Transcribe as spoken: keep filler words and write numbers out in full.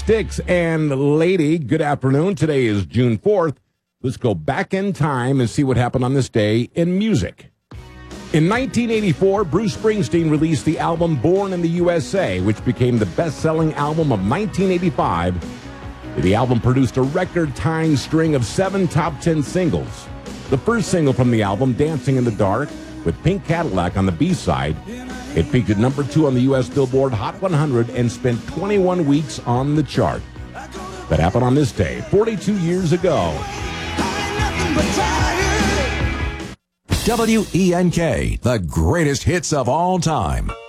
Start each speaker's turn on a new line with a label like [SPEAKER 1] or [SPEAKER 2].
[SPEAKER 1] Styx and Lady, good afternoon. Today is June fourth. Let's go back in time and see what happened on this day in music. In nineteen eighty-four, Bruce Springsteen released the album Born in the U S A, which became the best-selling album of nineteen eighty-five. The album produced a record-tying string of seven top ten singles. The first single from the album, Dancing in the Dark, with Pink Cadillac on the B-side, it peaked at number two on the U S Billboard Hot one hundred and spent twenty-one weeks on the chart. That happened on this day, forty-two years ago.
[SPEAKER 2] W E N K, the greatest hits of all time.